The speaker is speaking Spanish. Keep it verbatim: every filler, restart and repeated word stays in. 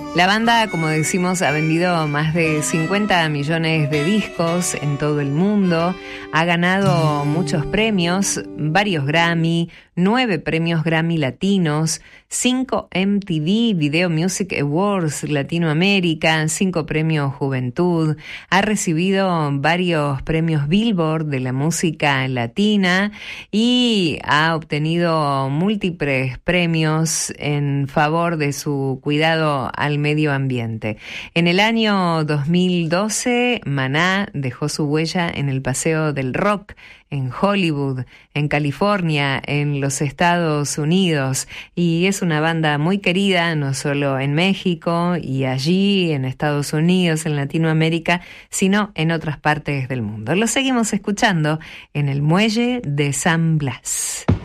La banda, como decimos, ha vendido más de cincuenta millones de discos en todo el mundo, ha ganado muchos premios, varios Grammy, nueve premios Grammy latinos, cinco M T V Video Music Awards Latinoamérica, cinco premios Juventud, ha recibido varios premios Billboard de la música latina y ha obtenido múltiples premios en favor de su cuidado al medio ambiente. En el año dos mil doce, Maná dejó su huella en el Paseo del Rock, en Hollywood, en California, en los Estados Unidos, y es una banda muy querida no solo en México y allí en Estados Unidos, en Latinoamérica, sino en otras partes del mundo. Lo seguimos escuchando en el Muelle de San Blas.